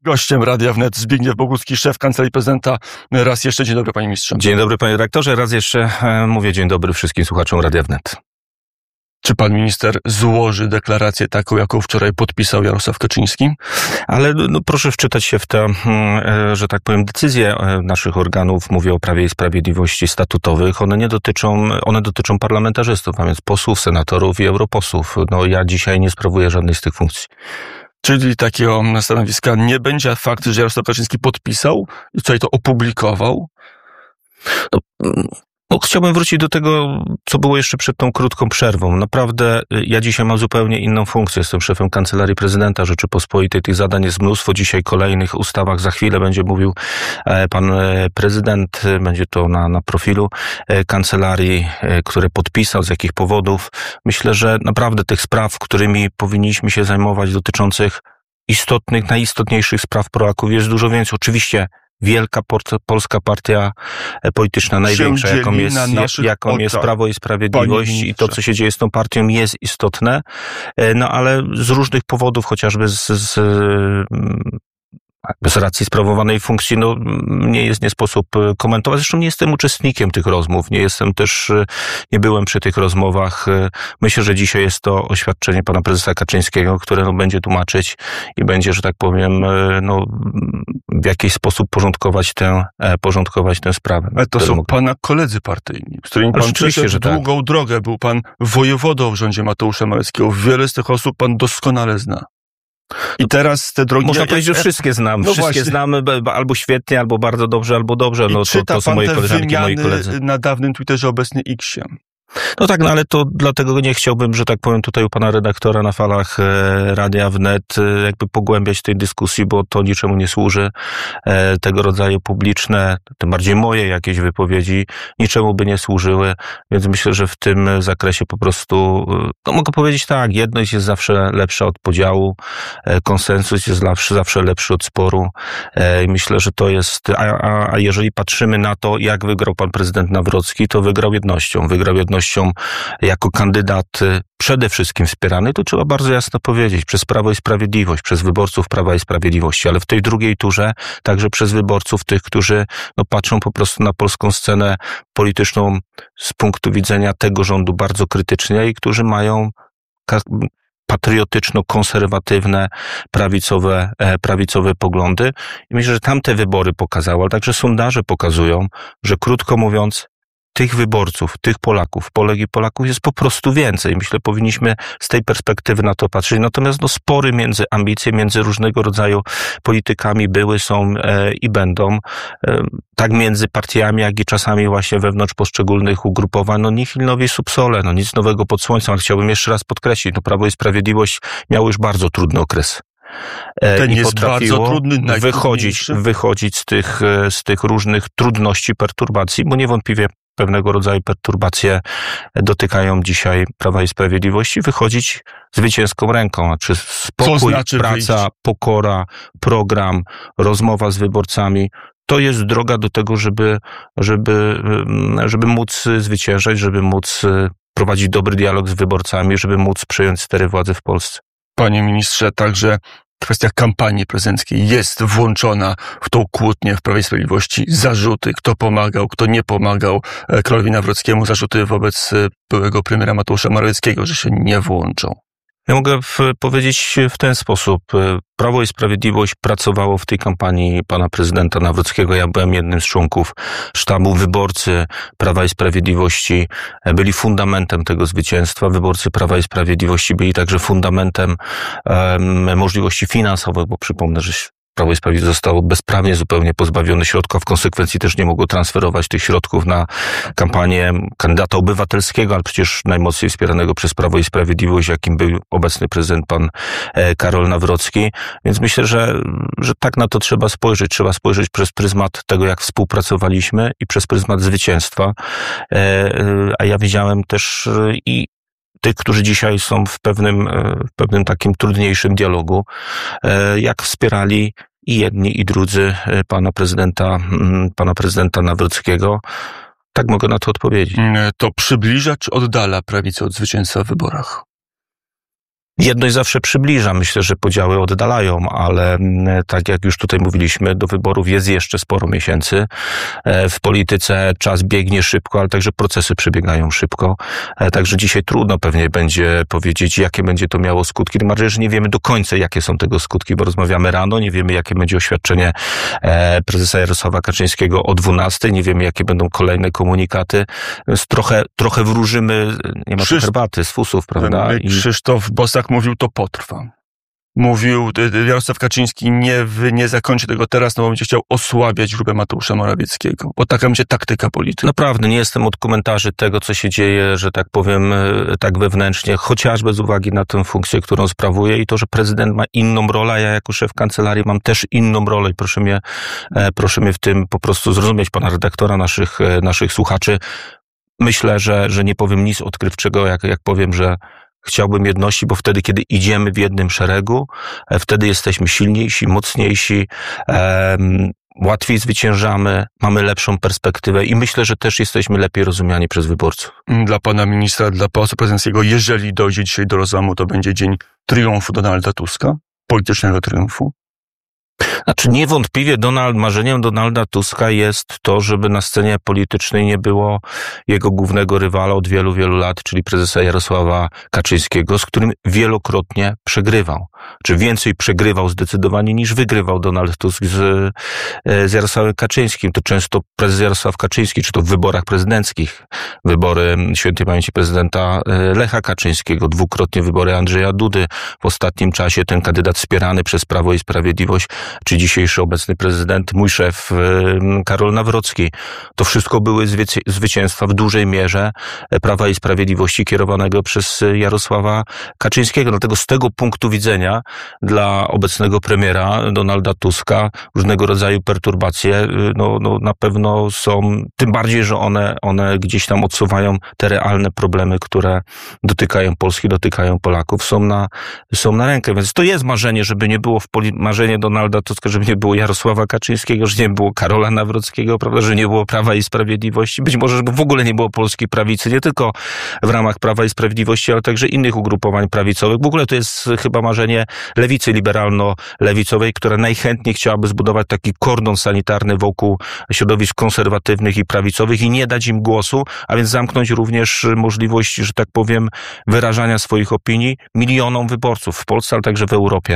Gościem Radia Wnet Zbigniew Bogucki, szef Kancelarii Prezydenta. Raz jeszcze dzień dobry, panie ministrze. Dzień dobry, panie redaktorze. Raz jeszcze mówię dzień dobry wszystkim słuchaczom Radia Wnet. Czy pan minister złoży deklarację taką, jaką wczoraj podpisał Jarosław Kaczyński? Ale proszę wczytać się w tę, że tak powiem, decyzję naszych organów, mówię o Prawie i Sprawiedliwości statutowych. One dotyczą parlamentarzystów, a więc posłów, senatorów i europosłów. Ja dzisiaj nie sprawuję żadnej z tych funkcji. Czyli takiego stanowiska nie będzie. Fakt, że Jarosław Kaczyński podpisał i tutaj to opublikował? Chciałbym wrócić do tego, co było jeszcze przed tą krótką przerwą. Naprawdę ja dzisiaj mam zupełnie inną funkcję. Jestem szefem Kancelarii Prezydenta Rzeczypospolitej. Tych zadań jest mnóstwo. Dzisiaj kolejnych ustawach. Za chwilę będzie mówił pan prezydent. Będzie to na profilu kancelarii, które podpisał, z jakich powodów. Myślę, że naprawdę tych spraw, którymi powinniśmy się zajmować, dotyczących najistotniejszych spraw Polaków jest dużo więcej. Oczywiście wielka polska partia polityczna, największa, jaką jest Prawo i Sprawiedliwość, i to, co się dzieje z tą partią, jest istotne, ale z różnych powodów, chociażby z racji sprawowanej funkcji, nie sposób komentować. Zresztą nie jestem uczestnikiem tych rozmów, nie byłem przy tych rozmowach. Myślę, że dzisiaj jest to oświadczenie pana prezesa Kaczyńskiego, które będzie tłumaczyć i będzie, że tak powiem, w jakiś sposób porządkować tę sprawę. Ale to są pana koledzy partyjni, z którymi pan przeszedł długą drogę. Był pan wojewodą w rządzie Mateusza Morawieckiego. Wiele z tych osób pan doskonale zna. I teraz te drogi... Można powiedzieć, że wszystkie znam. Wszystkie znamy albo świetnie, albo bardzo dobrze, albo dobrze. To są moje koleżanki, moi koledzy. Na dawnym Twitterze, obecnie X-ie. Ale to dlatego nie chciałbym, że tak powiem, tutaj u pana redaktora na falach Radia Wnet jakby pogłębiać tej dyskusji, bo to niczemu nie służy. Tego rodzaju publiczne, tym bardziej moje jakieś wypowiedzi, niczemu by nie służyły, więc myślę, że w tym zakresie po prostu, mogę powiedzieć tak, jedność jest zawsze lepsza od podziału, konsensus jest zawsze lepszy od sporu i myślę, że to jest, a jeżeli patrzymy na to, jak wygrał pan prezydent Nawrocki, to wygrał jednością jako kandydat przede wszystkim wspierany, to trzeba bardzo jasno powiedzieć, przez Prawo i Sprawiedliwość, przez wyborców Prawa i Sprawiedliwości, ale w tej drugiej turze także przez wyborców tych, którzy patrzą po prostu na polską scenę polityczną z punktu widzenia tego rządu bardzo krytycznie i którzy mają patriotyczno-konserwatywne, prawicowe poglądy. I myślę, że tamte wybory pokazały, ale także sondaże pokazują, że krótko mówiąc, tych wyborców, tych Polaków, Polek i Polaków jest po prostu więcej. Myślę, powinniśmy z tej perspektywy na to patrzeć. Natomiast spory ambicje między różnego rodzaju politykami były, są i będą. Tak między partiami, jak i czasami właśnie wewnątrz poszczególnych ugrupowań. Nihil novi sub sole, nic nowego pod słońcem, ale chciałbym jeszcze raz podkreślić, Prawo i Sprawiedliwość miało już bardzo trudny okres. Ten jest bardzo trudny, wychodzić z tych różnych trudności, perturbacji, bo niewątpliwie pewnego rodzaju perturbacje dotykają dzisiaj Prawa i Sprawiedliwości, wychodzić zwycięską ręką. Znaczy spokój, praca, pokora, program, rozmowa z wyborcami. To jest droga do tego, żeby móc zwyciężać, żeby móc prowadzić dobry dialog z wyborcami, żeby móc przejąć stery władzy w Polsce. Panie ministrze, także kwestia kampanii prezydenckiej jest włączona w tą kłótnię w Prawie i Sprawiedliwości. Zarzuty, kto pomagał, kto nie pomagał królowi Nawrockiemu, zarzuty wobec byłego premiera Mateusza Morawieckiego, że się nie włączą. Ja mogę powiedzieć w ten sposób. Prawo i Sprawiedliwość pracowało w tej kampanii pana prezydenta Nawrockiego. Ja byłem jednym z członków sztabu. Wyborcy Prawa i Sprawiedliwości byli fundamentem tego zwycięstwa. Wyborcy Prawa i Sprawiedliwości byli także fundamentem możliwości finansowych, bo przypomnę, że Prawo i Sprawiedliwość zostało bezprawnie zupełnie pozbawione środków, a w konsekwencji też nie mogło transferować tych środków na kampanię kandydata obywatelskiego, ale przecież najmocniej wspieranego przez Prawo i Sprawiedliwość, jakim był obecny prezydent pan Karol Nawrocki. Więc myślę, że tak na to trzeba spojrzeć. Trzeba spojrzeć przez pryzmat tego, jak współpracowaliśmy i przez pryzmat zwycięstwa. A ja widziałem też i tych, którzy dzisiaj są w pewnym takim trudniejszym dialogu, jak wspierali i jedni, i drudzy pana prezydenta Nawrockiego. Tak mogę na to odpowiedzieć. To przybliża czy oddala prawicę od zwycięstwa w wyborach? Jedność zawsze przybliża. Myślę, że podziały oddalają, ale tak jak już tutaj mówiliśmy, do wyborów jest jeszcze sporo miesięcy. W polityce czas biegnie szybko, ale także procesy przebiegają szybko. Także dzisiaj trudno pewnie będzie powiedzieć, jakie będzie to miało skutki. Tym bardziej, że nie wiemy do końca, jakie są tego skutki, bo rozmawiamy rano, nie wiemy, jakie będzie oświadczenie prezesa Jarosława Kaczyńskiego o 12:00, nie wiemy, jakie będą kolejne komunikaty. Więc trochę wróżymy, nie ma herbaty z fusów, prawda? Krzysztof Bosak mówił, to potrwa. Mówił, Jarosław Kaczyński nie zakończy tego teraz, no bo będzie chciał osłabiać grupę Mateusza Morawieckiego. Bo taka będzie taktyka polityki. Naprawdę nie jestem od komentarzy tego, co się dzieje, że tak powiem, tak wewnętrznie, chociażby z uwagi na tę funkcję, którą sprawuję i to, że prezydent ma inną rolę, a ja jako szef kancelarii mam też inną rolę i proszę mnie w tym po prostu zrozumieć, pana redaktora, naszych słuchaczy. Myślę, że nie powiem nic odkrywczego, jak powiem, że chciałbym jedności, bo wtedy, kiedy idziemy w jednym szeregu, wtedy jesteśmy silniejsi, mocniejsi, łatwiej zwyciężamy, mamy lepszą perspektywę i myślę, że też jesteśmy lepiej rozumiani przez wyborców. Dla pana ministra, dla Pałacu Prezydenckiego, jeżeli dojdzie dzisiaj do rozłamu, to będzie dzień triumfu Donalda Tuska, politycznego triumfu? Znaczy niewątpliwie marzeniem Donalda Tuska jest to, żeby na scenie politycznej nie było jego głównego rywala od wielu, wielu lat, czyli prezesa Jarosława Kaczyńskiego, z którym wielokrotnie przegrywał. Czy więcej przegrywał zdecydowanie niż wygrywał Donald Tusk z Jarosławem Kaczyńskim. To często prezes Jarosław Kaczyński, czy to w wyborach prezydenckich, wybory świętej pamięci prezydenta Lecha Kaczyńskiego, dwukrotnie wybory Andrzeja Dudy, w ostatnim czasie ten kandydat wspierany przez Prawo i Sprawiedliwość, czy dzisiejszy obecny prezydent, mój szef Karol Nawrocki. To wszystko były zwycięstwa w dużej mierze Prawa i Sprawiedliwości kierowanego przez Jarosława Kaczyńskiego. Dlatego z tego punktu widzenia dla obecnego premiera Donalda Tuska różnego rodzaju perturbacje na pewno są, tym bardziej, że one gdzieś tam odsuwają te realne problemy, które dotykają Polski, dotykają Polaków, są na rękę. Więc to jest marzenie, żeby nie było marzenie Donalda Tuska, żeby nie było Jarosława Kaczyńskiego, że nie było Karola Nawrockiego, prawda, że nie było Prawa i Sprawiedliwości, być może, żeby w ogóle nie było polskiej prawicy, nie tylko w ramach Prawa i Sprawiedliwości, ale także innych ugrupowań prawicowych. W ogóle to jest chyba marzenie lewicy liberalno-lewicowej, która najchętniej chciałaby zbudować taki kordon sanitarny wokół środowisk konserwatywnych i prawicowych i nie dać im głosu, a więc zamknąć również możliwość, że tak powiem, wyrażania swoich opinii milionom wyborców w Polsce, ale także w Europie.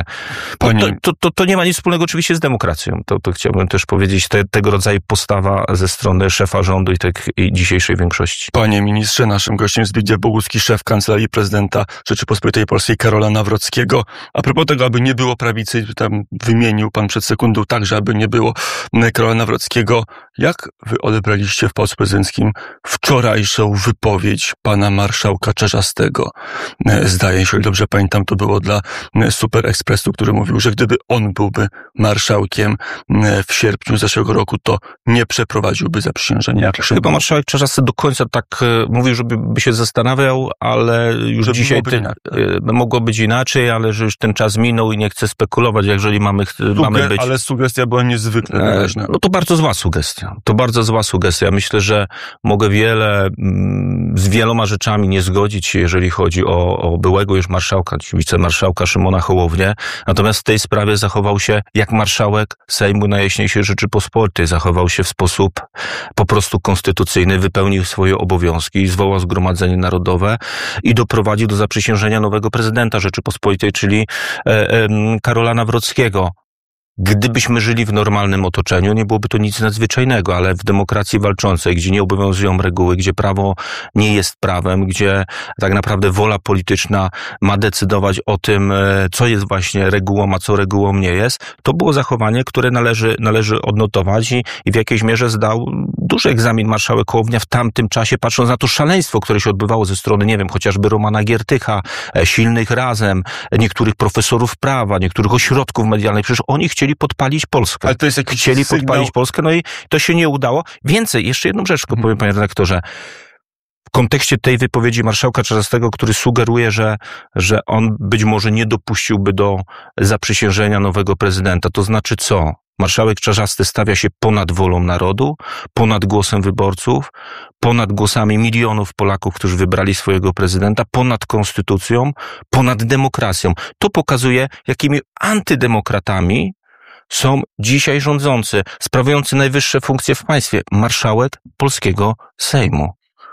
To nie ma nic wspólnego oczywiście z demokracją. To chciałbym też powiedzieć, tego rodzaju postawa ze strony szefa rządu i dzisiejszej większości. Panie ministrze, naszym gościem Zbigniew Bogucki, szef Kancelarii Prezydenta Rzeczypospolitej Polskiej Karola Nawrockiego. A propos tego, aby nie było prawicy, tam wymienił pan przed sekundą także, aby nie było Karola Nawrockiego. Jak wy odebraliście w Pałacu Prezydenckim wczorajszą wypowiedź pana marszałka Czarzastego? Zdaje się, dobrze pamiętam, to było dla Super Expressu, który mówił, że gdyby on byłby marszałkiem w sierpniu zeszłego roku, to nie przeprowadziłby zaprzysiężenia. Chyba marszałek Czarzasty do końca tak mówił, żeby się zastanawiał, ale już dzisiaj mogło być inaczej, ale że już ten czas minął i nie chcę spekulować, jeżeli mamy być. Ale sugestia była niezwykle wyraźna. No to bardzo zła sugestia. To bardzo zła sugestia. Myślę, że mogę z wieloma rzeczami nie zgodzić się, jeżeli chodzi o byłego już marszałka, wicemarszałka Szymona Hołownię. Natomiast w tej sprawie zachował się jak marszałek Sejmu Najjaśniejszej Rzeczypospolitej. Zachował się w sposób po prostu konstytucyjny, wypełnił swoje obowiązki, zwołał Zgromadzenie Narodowe i doprowadził do zaprzysiężenia nowego prezydenta Rzeczypospolitej, czyli Karola Nawrockiego. Gdybyśmy żyli w normalnym otoczeniu, nie byłoby to nic nadzwyczajnego, ale w demokracji walczącej, gdzie nie obowiązują reguły, gdzie prawo nie jest prawem, gdzie tak naprawdę wola polityczna ma decydować o tym, co jest właśnie regułą, a co regułą nie jest, to było zachowanie, które należy odnotować i w jakiejś mierze zdał duży egzamin marszałek Hołownia w tamtym czasie, patrząc na to szaleństwo, które się odbywało ze strony, nie wiem, chociażby Romana Giertycha, Silnych Razem, niektórych profesorów prawa, niektórych ośrodków medialnych. Przecież oni chcieli podpalić Polskę. Ale to jest jakiś chcieli sygnał... podpalić Polskę, no i to się nie udało. Więcej, jeszcze jedną rzecz powiem, panie redaktorze. W kontekście tej wypowiedzi marszałka Czarzastego, który sugeruje, że on być może nie dopuściłby do zaprzysiężenia nowego prezydenta. To znaczy co? Marszałek Czarzasty stawia się ponad wolą narodu, ponad głosem wyborców, ponad głosami milionów Polaków, którzy wybrali swojego prezydenta, ponad konstytucją, ponad demokracją. To pokazuje, jakimi antydemokratami są dzisiaj rządzący, sprawujący najwyższe funkcje w państwie. Marszałek polskiego Sejmu.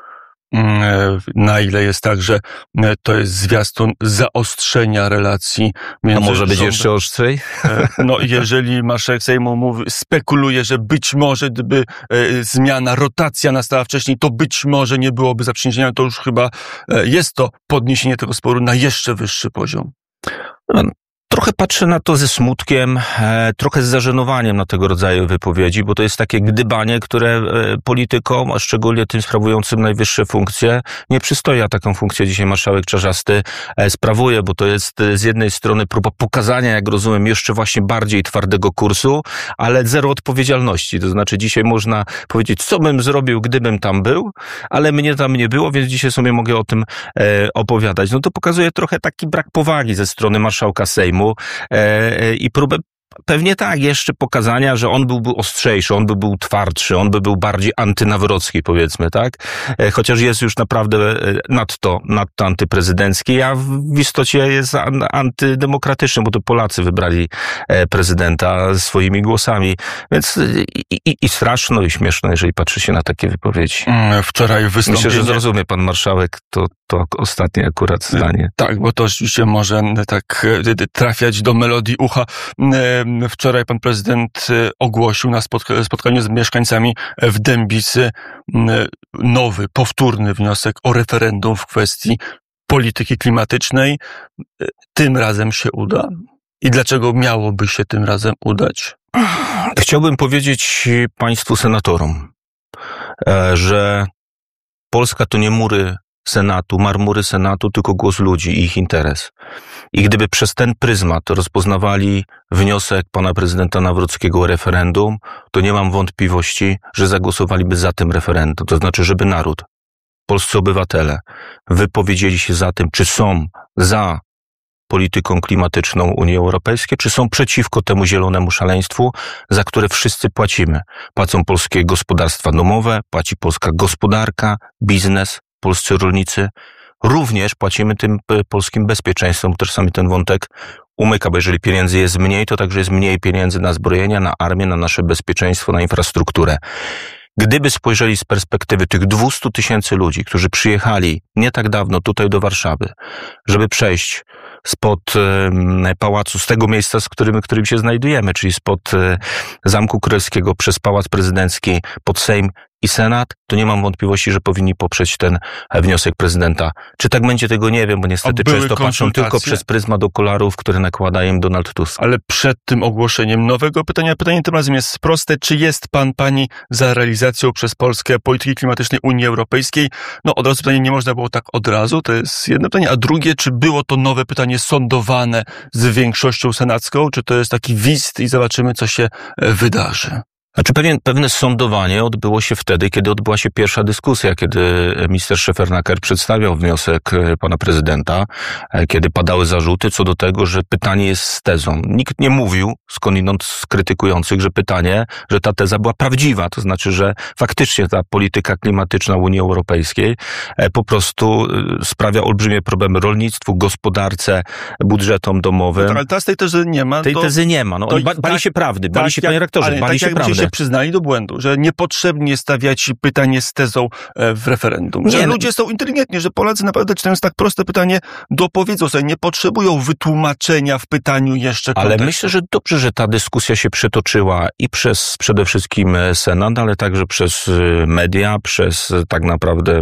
Na ile jest tak, że to jest zwiastun zaostrzenia relacji między A może być rządem, jeszcze ostrzej? No, jeżeli marszałek Sejmu spekuluje, że być może gdyby zmiana, rotacja nastała wcześniej, to być może nie byłoby zaprzysiężenia, to już chyba jest to podniesienie tego sporu na jeszcze wyższy poziom. Trochę patrzę na to ze smutkiem, trochę z zażenowaniem na tego rodzaju wypowiedzi, bo to jest takie gdybanie, które politykom, a szczególnie tym sprawującym najwyższe funkcje, nie przystoi, a taką funkcję dzisiaj marszałek Czarzasty sprawuje, bo to jest z jednej strony próba pokazania, jak rozumiem, jeszcze właśnie bardziej twardego kursu, ale zero odpowiedzialności. To znaczy dzisiaj można powiedzieć, co bym zrobił, gdybym tam był, ale mnie tam nie było, więc dzisiaj sobie mogę o tym opowiadać. No to pokazuje trochę taki brak powagi ze strony marszałka Sejmu, i próbę pewnie tak, jeszcze pokazania, że on byłby ostrzejszy, on by był twardszy, on by był bardziej antynawrocki, powiedzmy, tak? Chociaż jest już naprawdę nadto antyprezydencki, a w istocie jest antydemokratyczny, bo to Polacy wybrali prezydenta swoimi głosami. Więc i straszno, i śmieszno, jeżeli patrzy się na takie wypowiedzi. Wczoraj wystąpienie... Myślę, że zrozumie pan marszałek to ostatnie akurat zdanie. Tak, bo to oczywiście może tak trafiać do melodii ucha. Wczoraj pan prezydent ogłosił na spotkaniu z mieszkańcami w Dębicy nowy, powtórny wniosek o referendum w kwestii polityki klimatycznej. Tym razem się uda? I dlaczego miałoby się tym razem udać? Chciałbym powiedzieć państwu senatorom, że Polska to nie marmury Senatu, tylko głos ludzi i ich interes. I gdyby przez ten pryzmat rozpoznawali wniosek pana prezydenta Nawrockiego o referendum, to nie mam wątpliwości, że zagłosowaliby za tym referendum. To znaczy, żeby naród, polscy obywatele wypowiedzieli się za tym, czy są za polityką klimatyczną Unii Europejskiej, czy są przeciwko temu zielonemu szaleństwu, za które wszyscy płacimy. Płacą polskie gospodarstwa domowe, płaci polska gospodarka, biznes, polscy rolnicy. Również płacimy tym polskim bezpieczeństwom, też sami ten wątek umyka, bo jeżeli pieniędzy jest mniej, to także jest mniej pieniędzy na zbrojenia, na armię, na nasze bezpieczeństwo, na infrastrukturę. Gdyby spojrzeli z perspektywy tych 200 000 ludzi, którzy przyjechali nie tak dawno tutaj do Warszawy, żeby przejść spod pałacu, z tego miejsca, w którym się znajdujemy, czyli spod Zamku Królewskiego przez Pałac Prezydencki, pod Sejm i Senat, to nie mam wątpliwości, że powinni poprzeć ten wniosek prezydenta. Czy tak będzie, tego nie wiem, bo niestety często patrzą tylko przez pryzmat okularów, które nakłada im Donald Tusk. Ale przed tym ogłoszeniem nowego pytanie tym razem jest proste. Czy jest pani za realizacją przez Polskę polityki klimatycznej Unii Europejskiej? No od razu pytanie nie można było tak od razu, to jest jedno pytanie. A drugie, czy było to nowe pytanie sądowane z większością senacką? Czy to jest taki wist i zobaczymy, co się wydarzy? Znaczy pewne sądowanie odbyło się wtedy, kiedy odbyła się pierwsza dyskusja, kiedy minister Szefernaker przedstawiał wniosek pana prezydenta, kiedy padały zarzuty co do tego, że pytanie jest z tezą. Nikt nie mówił, skądinąd z krytykujących, że ta teza była prawdziwa, to znaczy, że faktycznie ta polityka klimatyczna Unii Europejskiej po prostu sprawia olbrzymie problemy rolnictwu, gospodarce, budżetom domowym. No, ale teraz tej tezy nie ma. Tej tezy nie ma. No, oni bali się prawdy, bali się, panie rektorze, bali się prawdy. Się przyznali do błędu, że niepotrzebnie stawiać pytanie z tezą w referendum. Że ludzie są inteligentni, że Polacy naprawdę czytając tak proste pytanie dopowiedzą sobie, nie potrzebują wytłumaczenia w pytaniu jeszcze kontekstu. Ale myślę, że dobrze, że ta dyskusja się przetoczyła i przez przede wszystkim Senat, ale także przez media, przez tak naprawdę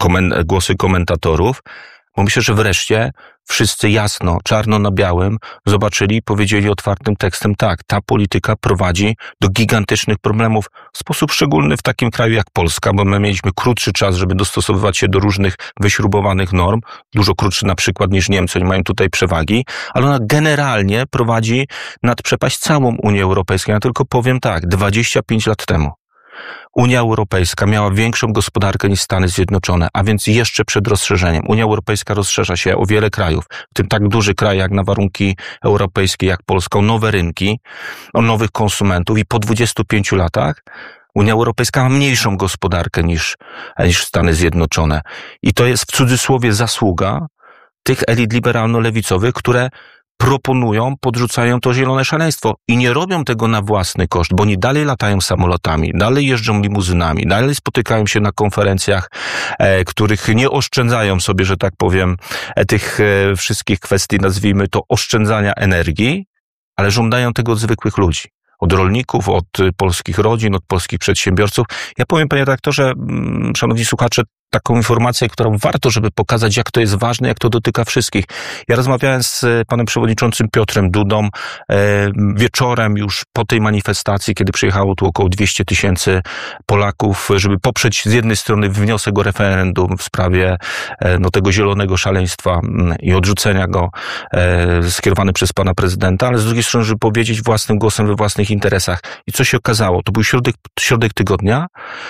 głosy komentatorów. Bo myślę, że wreszcie wszyscy jasno, czarno na białym zobaczyli i powiedzieli otwartym tekstem tak, ta polityka prowadzi do gigantycznych problemów w sposób szczególny w takim kraju jak Polska, bo my mieliśmy krótszy czas, żeby dostosowywać się do różnych wyśrubowanych norm, dużo krótszy na przykład niż Niemcy, oni mają tutaj przewagi, ale ona generalnie prowadzi nad przepaść całą Unię Europejską. Ja tylko powiem tak, 25 lat temu Unia Europejska miała większą gospodarkę niż Stany Zjednoczone, a więc jeszcze przed rozszerzeniem. Unia Europejska rozszerza się o wiele krajów, w tym tak duży kraj jak na warunki europejskie, jak Polska, o nowe rynki, o nowych konsumentów i po 25 latach Unia Europejska ma mniejszą gospodarkę niż Stany Zjednoczone. I to jest w cudzysłowie zasługa tych elit liberalno-lewicowych, które proponują, podrzucają to zielone szaleństwo i nie robią tego na własny koszt, bo oni dalej latają samolotami, dalej jeżdżą limuzynami, dalej spotykają się na konferencjach, których nie oszczędzają sobie, że tak powiem, tych wszystkich kwestii, nazwijmy to, oszczędzania energii, ale żądają tego od zwykłych ludzi. Od rolników, od polskich rodzin, od polskich przedsiębiorców. Ja powiem, panie redaktorze, szanowni słuchacze, taką informację, którą warto, żeby pokazać, jak to jest ważne, jak to dotyka wszystkich. Ja rozmawiałem z panem przewodniczącym Piotrem Dudą wieczorem już po tej manifestacji, kiedy przyjechało tu około 200 000 Polaków, żeby poprzeć z jednej strony wniosek o referendum w sprawie tego zielonego szaleństwa i odrzucenia go skierowany przez pana prezydenta, ale z drugiej strony, żeby powiedzieć własnym głosem we własnych interesach. I co się okazało? To był środek tygodnia,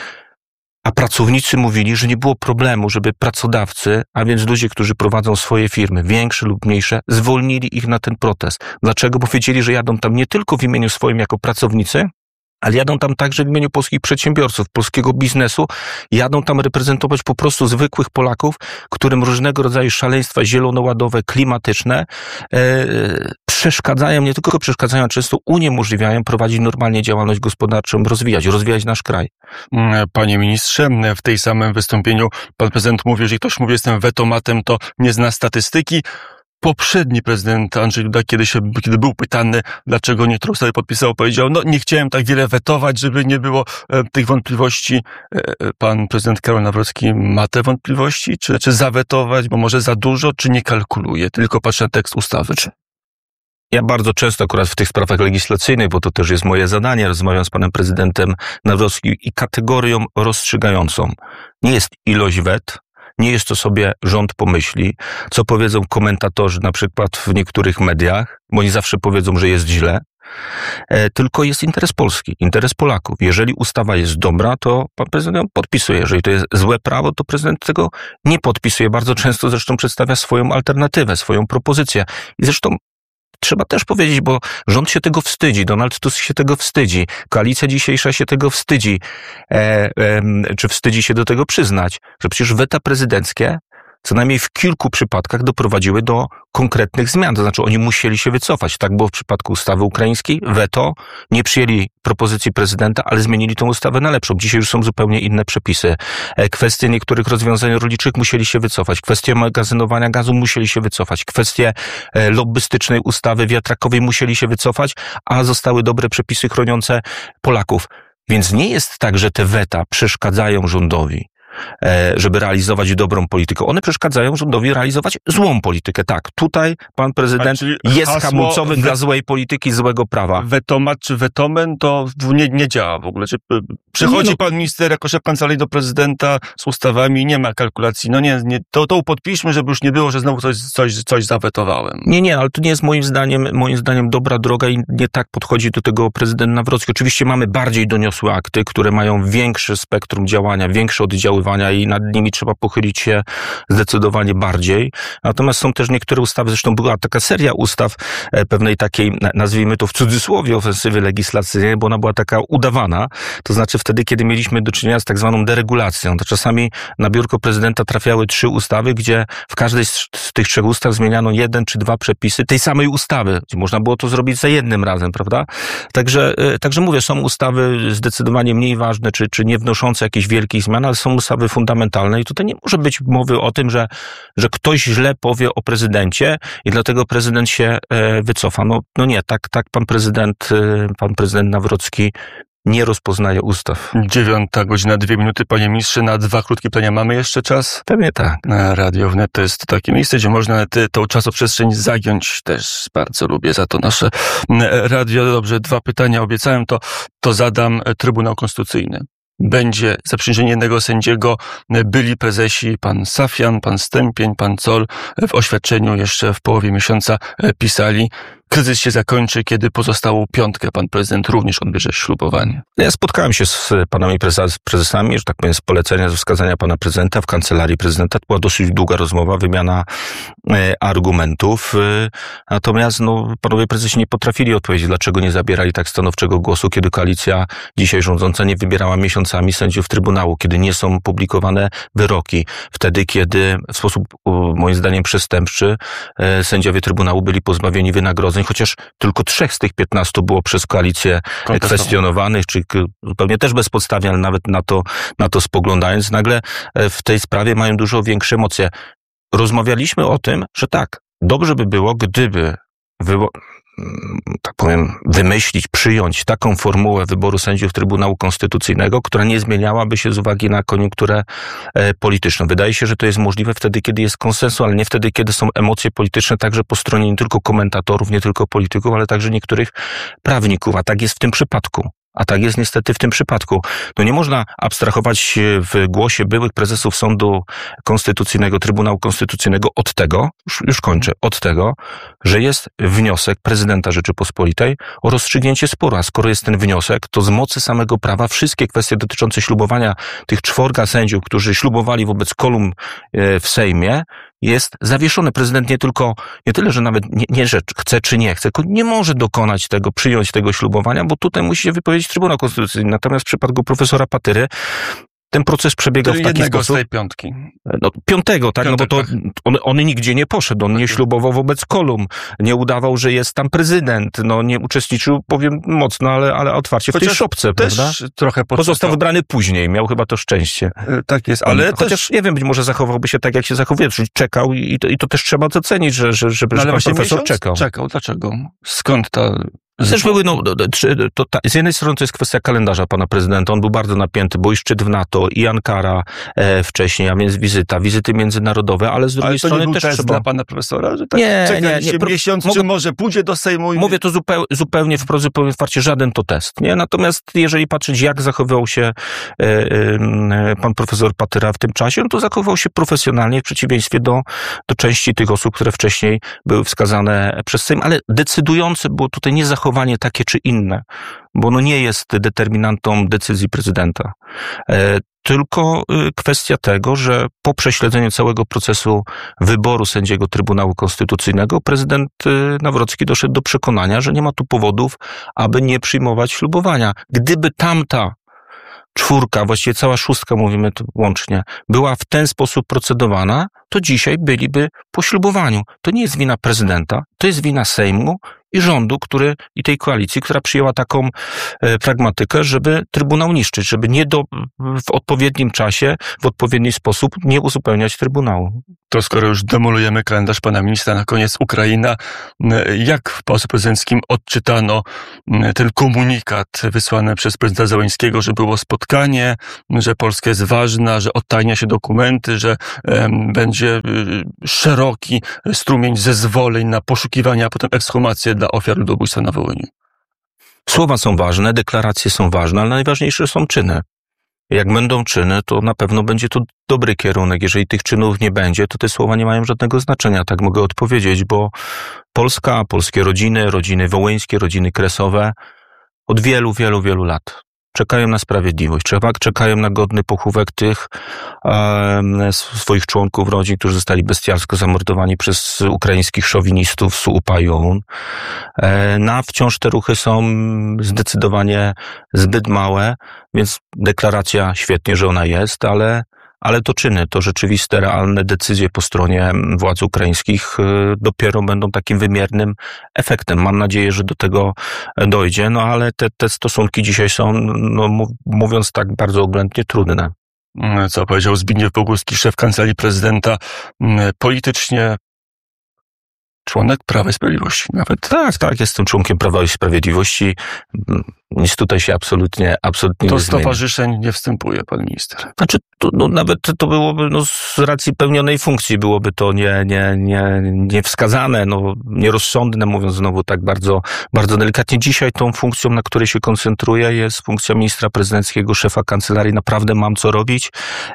a pracownicy mówili, że nie było problemu, żeby pracodawcy, a więc ludzie, którzy prowadzą swoje firmy, większe lub mniejsze, zwolnili ich na ten protest. Dlaczego? Bo wiedzieli, że jadą tam nie tylko w imieniu swoim jako pracownicy, ale jadą tam także w imieniu polskich przedsiębiorców, polskiego biznesu. Jadą tam reprezentować po prostu zwykłych Polaków, którym różnego rodzaju szaleństwa zielonoładowe, klimatyczne przeszkadzają, nie tylko przeszkadzają, a często uniemożliwiają prowadzić normalnie działalność gospodarczą, rozwijać nasz kraj. Panie ministrze, w tej samym wystąpieniu pan prezydent mówi, że jeżeli ktoś mówi, jestem wetomatem, to nie zna statystyki. Poprzedni prezydent Andrzej Duda, kiedy był pytany, dlaczego niektóre ustawy podpisał, powiedział, nie chciałem tak wiele wetować, żeby nie było tych wątpliwości. Pan prezydent Karol Nawrocki ma te wątpliwości? Czy zawetować, bo może za dużo, czy nie kalkuluje, tylko patrzy na tekst ustawy? Ja bardzo często akurat w tych sprawach legislacyjnych, bo to też jest moje zadanie, rozmawiam z panem prezydentem Nawrockim i kategorią rozstrzygającą nie jest ilość wet, nie jest to sobie rząd pomyśli, co powiedzą komentatorzy na przykład w niektórych mediach, bo oni zawsze powiedzą, że jest źle, tylko jest interes Polski, interes Polaków. Jeżeli ustawa jest dobra, to pan prezydent ją podpisuje. Jeżeli to jest złe prawo, to prezydent tego nie podpisuje. Bardzo często zresztą przedstawia swoją alternatywę, swoją propozycję. I zresztą trzeba też powiedzieć, bo rząd się tego wstydzi, Donald Tusk się tego wstydzi, koalicja dzisiejsza się tego wstydzi, czy wstydzi się do tego przyznać, że przecież weta prezydenckie co najmniej w kilku przypadkach doprowadziły do konkretnych zmian. To znaczy oni musieli się wycofać. Tak było w przypadku ustawy ukraińskiej. Weto, nie przyjęli propozycji prezydenta, ale zmienili tą ustawę na lepszą. Dzisiaj już są zupełnie inne przepisy. Kwestie niektórych rozwiązań rolniczych musieli się wycofać. Kwestie magazynowania gazu musieli się wycofać. Kwestie lobbystycznej ustawy wiatrakowej musieli się wycofać, a zostały dobre przepisy chroniące Polaków. Więc nie jest tak, że te weta przeszkadzają rządowi, żeby realizować dobrą politykę. One przeszkadzają rządowi realizować złą politykę. Tak, tutaj pan prezydent jest hamulcowym dla złej polityki, złego prawa. Wetomat czy wetomen to nie działa w ogóle. Przychodzi pan minister jako szef kancelarii do prezydenta z ustawami, nie ma kalkulacji. To podpiszmy, żeby już nie było, że znowu coś zawetowałem. Nie, ale to nie jest moim zdaniem dobra droga i nie tak podchodzi do tego prezydent Nawrocki. Oczywiście mamy bardziej doniosłe akty, które mają większe spektrum działania, większe oddziaływania i nad nimi trzeba pochylić się zdecydowanie bardziej. Natomiast są też niektóre ustawy, zresztą była taka seria ustaw pewnej takiej, nazwijmy to w cudzysłowie, ofensywy legislacyjnej, bo ona była taka udawana. To znaczy wtedy, kiedy mieliśmy do czynienia z tak zwaną deregulacją, to czasami na biurko prezydenta trafiały 3 ustawy, gdzie w każdej z tych 3 ustaw zmieniano 1 czy 2 przepisy tej samej ustawy. Można było to zrobić za jednym razem, prawda? Także mówię, są ustawy zdecydowanie mniej ważne, czy nie wnoszące jakichś wielkich zmian, ale są ustawy fundamentalne i tutaj nie może być mowy o tym, że ktoś źle powie o prezydencie i dlatego prezydent się wycofa. No nie, tak pan prezydent Nawrocki nie rozpoznaje ustaw. 9:02, 2 minuty, panie ministrze, na 2 krótkie pytania mamy jeszcze czas? Pewnie tak. Radio Wnet to jest takie miejsce, gdzie można tą czasoprzestrzeń zagiąć. Też bardzo lubię za to nasze radio. Dobrze, 2 pytania obiecałem, to zadam. Trybunał Konstytucyjny. Będzie zaprzysiężenie jednego sędziego. Byli prezesi pan Safian, pan Stępień, pan Zoll w oświadczeniu jeszcze w połowie miesiąca pisali. kryzys się zakończy, kiedy pozostałą piątkę pan prezydent również odbierze ślubowanie? Ja spotkałem się z panami prezesami, że tak powiem, z polecenia, z wskazania pana prezydenta w kancelarii prezydenta. To była dosyć długa rozmowa, wymiana argumentów. Natomiast panowie prezesi nie potrafili odpowiedzieć, dlaczego nie zabierali tak stanowczego głosu, kiedy koalicja dzisiaj rządząca nie wybierała miesiącami sędziów Trybunału, kiedy nie są publikowane wyroki. Wtedy, kiedy w sposób, moim zdaniem, przestępczy sędziowie Trybunału byli pozbawieni wynagrodzeń, chociaż tylko 3 z tych 15 było przez koalicję kwestionowanych, czy zupełnie też bezpodstawnie, ale nawet na to spoglądając, nagle w tej sprawie mają dużo większe emocje. Rozmawialiśmy o tym, że tak, dobrze by było, gdyby tak powiem, wymyślić, przyjąć taką formułę wyboru sędziów Trybunału Konstytucyjnego, która nie zmieniałaby się z uwagi na koniunkturę polityczną. Wydaje się, że to jest możliwe wtedy, kiedy jest konsensus, ale nie wtedy, kiedy są emocje polityczne także po stronie nie tylko komentatorów, nie tylko polityków, ale także niektórych prawników, a tak jest w tym przypadku. A tak jest niestety w tym przypadku. Nie można abstrahować w głosie byłych prezesów Sądu Konstytucyjnego, Trybunału Konstytucyjnego od tego, już kończę, od tego, że jest wniosek prezydenta Rzeczypospolitej o rozstrzygnięcie sporu. A skoro jest ten wniosek, to z mocy samego prawa wszystkie kwestie dotyczące ślubowania tych 4 sędziów, którzy ślubowali wobec kolumn w Sejmie, jest zawieszone. Prezydent nie tyle, że nawet nie, że chce czy nie chce, tylko nie może dokonać tego, przyjąć tego ślubowania, bo tutaj musi się wypowiedzieć Trybunał Konstytucyjny. Natomiast w przypadku profesora Patyry ten proces przebiega w taki sposób. Z tej piątki. 5, tak, bo to on nigdzie nie poszedł, on nie ślubował wobec kolumn, nie udawał, że jest tam prezydent, nie uczestniczył, powiem mocno, ale otwarcie w tej szopce, prawda? Trochę pozostał wybrany później, miał chyba to szczęście. Tak jest, ale chociaż nie wiem, być może zachowałby się tak, jak się zachowuje, czyli czekał i to też trzeba docenić, że pan profesor czekał. Czekał, dlaczego? Skąd ta... Też były, z jednej strony to jest kwestia kalendarza pana prezydenta, on był bardzo napięty, bo i szczyt w NATO, i Ankara wcześniej, a więc wizyty międzynarodowe, ale z drugiej strony też test trzeba... dla pana profesora, że tak nie, miesiąc, czy może pójdzie do Sejmu? Mówię to zupełnie wprost, zupełnie otwarcie, żaden to test, nie? Natomiast jeżeli patrzeć, jak zachowywał się pan profesor Patyra w tym czasie, to zachowywał się profesjonalnie w przeciwieństwie do części tych osób, które wcześniej były wskazane przez Sejm, ale decydujące było tutaj nie zachowanie takie czy inne, bo nie jest determinantą decyzji prezydenta. Tylko kwestia tego, że po prześledzeniu całego procesu wyboru sędziego Trybunału Konstytucyjnego prezydent Nawrocki doszedł do przekonania, że nie ma tu powodów, aby nie przyjmować ślubowania. Gdyby tamta 4, właściwie cała 6, mówimy tu łącznie, była w ten sposób procedowana, to dzisiaj byliby po ślubowaniu. To nie jest wina prezydenta, to jest wina Sejmu i rządu, i tej koalicji, która przyjęła taką pragmatykę, żeby Trybunał niszczyć, żeby w odpowiednim czasie, w odpowiedni sposób nie uzupełniać Trybunału. To skoro już demolujemy kalendarz pana ministra, na koniec Ukraina. Jak w Pałacu Prezydenckim odczytano ten komunikat wysłany przez prezydenta Zełenskiego, że było spotkanie, że Polska jest ważna, że odtajnia się dokumenty, że będzie szeroki strumień zezwoleń na poszukiwania, a potem ekshumację dla ofiar ludobójstwa na Wołyniu? Słowa są ważne, deklaracje są ważne, ale najważniejsze są czyny. Jak będą czyny, to na pewno będzie to dobry kierunek. Jeżeli tych czynów nie będzie, to te słowa nie mają żadnego znaczenia, tak mogę odpowiedzieć, bo Polska, polskie rodziny wołyńskie, rodziny kresowe od wielu, wielu, wielu lat czekają na sprawiedliwość, czekają na godny pochówek tych swoich członków rodzin, którzy zostali bestialsko zamordowani przez ukraińskich szowinistów z UPA i OUN. Wciąż te ruchy są zdecydowanie zbyt małe, więc deklaracja świetnie, że ona jest, ale to czyny, to rzeczywiste, realne decyzje po stronie władz ukraińskich dopiero będą takim wymiernym efektem. Mam nadzieję, że do tego dojdzie, ale te stosunki dzisiaj są, mówiąc tak bardzo oględnie, trudne. Co powiedział Zbigniew Bogucki, szef Kancelarii Prezydenta, politycznie członek Prawa i Sprawiedliwości nawet. Tak, jestem członkiem Prawa i Sprawiedliwości. Nic tutaj się absolutnie nie zmieni. Do stowarzyszeń nie wstępuje pan minister. Znaczy, nawet to byłoby, z racji pełnionej funkcji byłoby to niewskazane, nierozsądne, mówiąc znowu tak bardzo, bardzo delikatnie. Dzisiaj tą funkcją, na której się koncentruję, jest funkcja ministra prezydenckiego, szefa kancelarii. Naprawdę mam co robić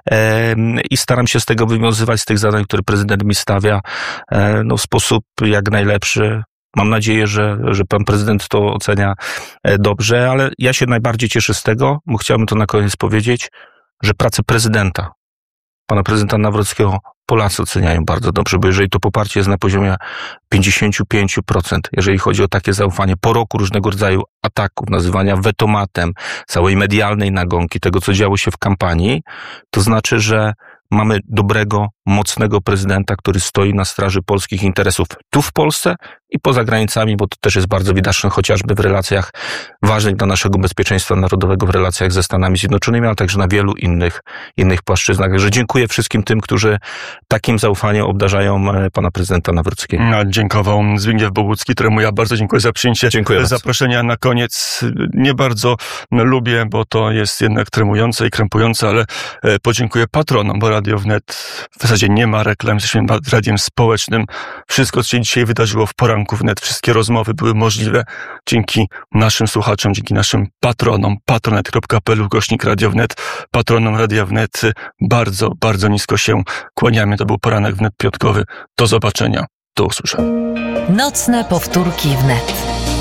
i staram się z tego wywiązywać, z tych zadań, które prezydent mi stawia, w sposób jak najlepszy. Mam nadzieję, że pan prezydent to ocenia dobrze, ale ja się najbardziej cieszę z tego, bo chciałbym to na koniec powiedzieć, że pracę prezydenta, pana prezydenta Nawrockiego, Polacy oceniają bardzo dobrze, bo jeżeli to poparcie jest na poziomie 55%, jeżeli chodzi o takie zaufanie po roku różnego rodzaju ataków, nazywania wetomatem, całej medialnej nagonki, tego co działo się w kampanii, to znaczy, że mamy dobrego, mocnego prezydenta, który stoi na straży polskich interesów tu w Polsce i poza granicami, bo to też jest bardzo widoczne chociażby w relacjach ważnych dla naszego bezpieczeństwa narodowego, w relacjach ze Stanami Zjednoczonymi, ale także na wielu innych płaszczyznach. Także dziękuję wszystkim tym, którzy takim zaufaniem obdarzają pana prezydenta Nawrockiego. Dziękował Zbigniew Bogucki, któremu ja bardzo dziękuję za przyjęcie zaproszenia na koniec. Nie bardzo lubię, bo to jest jednak tremujące i krępujące, ale podziękuję patronom, bo Radio Wnet w zasadzie nie ma reklam, jesteśmy radiem społecznym. Wszystko, co się dzisiaj wydarzyło w poranku Wnet, wszystkie rozmowy były możliwe dzięki naszym słuchaczom, dzięki naszym patronom, patronet.pl/Radio Wnet, patronom Radia Wnet. Bardzo, bardzo nisko się kłaniamy. To był poranek Wnet piątkowy. Do zobaczenia. Do usłyszenia. Nocne powtórki Wnet.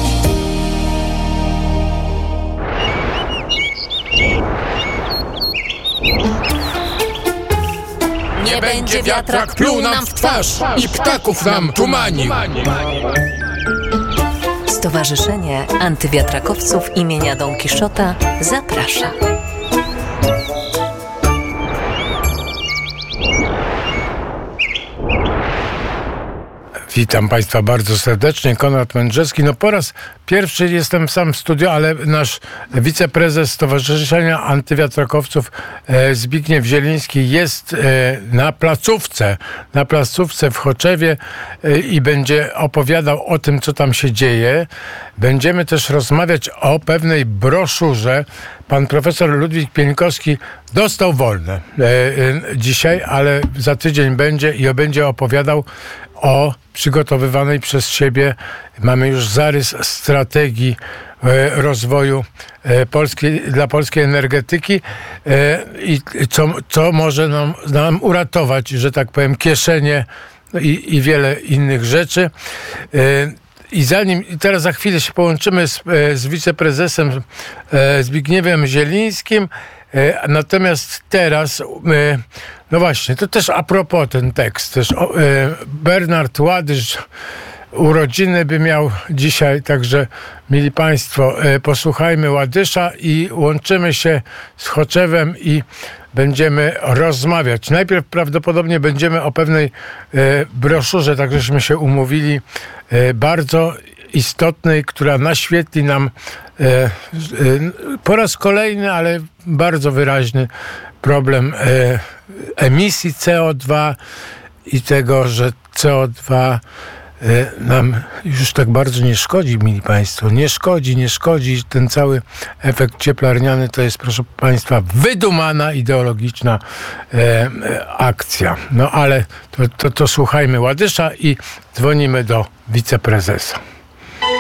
Nie będzie wiatrak pluł nam w twarz i ptaków nam tumanił. Stowarzyszenie Antywiatrakowców imienia Don Kiszota zaprasza. Witam Państwa bardzo serdecznie, Konrad Mędrzewski. Po raz pierwszy jestem sam w studiu, ale nasz wiceprezes Stowarzyszenia Antywiatrakowców Zbigniew Zieliński jest na placówce w Choczewie i będzie opowiadał o tym, co tam się dzieje. Będziemy też rozmawiać o pewnej broszurze. Pan profesor Ludwik Pieńkowski dostał wolne dzisiaj, ale za tydzień będzie opowiadał o przygotowywanej przez siebie, mamy już zarys strategii rozwoju dla polskiej energetyki i co może nam uratować, że tak powiem, kieszenie i wiele innych rzeczy. I teraz za chwilę się połączymy z wiceprezesem Zbigniewem Zielińskim. Natomiast teraz, no właśnie, to też a propos ten tekst, też Bernard Ładysz urodziny by miał dzisiaj, także mili Państwo, posłuchajmy Ładysza i łączymy się z Choczewem i będziemy rozmawiać. Najpierw prawdopodobnie będziemy o pewnej broszurze, tak żeśmy się umówili, bardzo istotnej, która naświetli nam po raz kolejny, ale bardzo wyraźny problem emisji CO2 i tego, że CO2 nam już tak bardzo nie szkodzi, mili Państwo. Nie szkodzi. Ten cały efekt cieplarniany to jest, proszę Państwa, wydumana ideologiczna akcja. No ale to słuchajmy Ładysza i dzwonimy do wiceprezesa.